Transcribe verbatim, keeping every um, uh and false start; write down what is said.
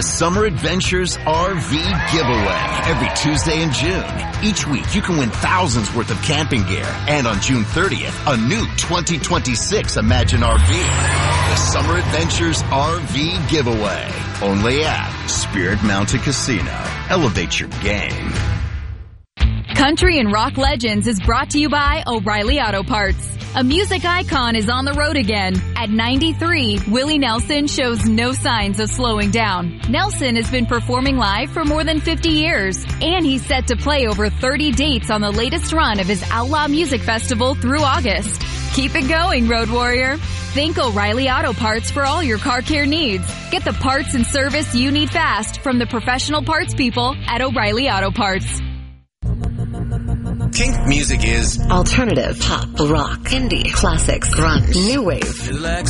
Summer Adventures R V Giveaway every Tuesday in June. Each week you can win thousands worth of camping gear. And on June thirtieth, a new twenty twenty-six Imagine R V. The Summer Adventures R V Giveaway. Only at Spirit Mountain Casino. Elevate your game. Country and Rock Legends is brought to you by O'Reilly Auto Parts. A music icon is on the road again. At ninety-three, Willie Nelson shows no signs of slowing down. Nelson has been performing live for more than fifty years, and he's set to play over thirty dates on the latest run of his Outlaw Music Festival through August. Keep it going, Road Warrior. Think O'Reilly Auto Parts for all your car care needs. Get the parts and service you need fast from the professional parts people at O'Reilly Auto Parts. Kink music is alternative, pop, rock, indie, classics, grunge, new wave. Relax.